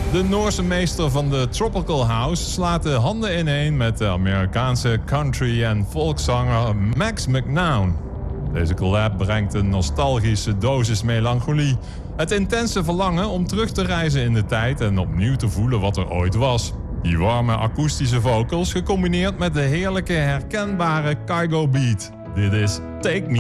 De Noorse meester van de Tropical House slaat de handen ineen met de Amerikaanse country- en folkzanger Max McNown. Deze collab brengt een nostalgische dosis melancholie. Het intense verlangen om terug te reizen in de tijd en opnieuw te voelen wat er ooit was. Die warme akoestische vocals gecombineerd met de heerlijke herkenbare Kygo beat. Dit is Take Me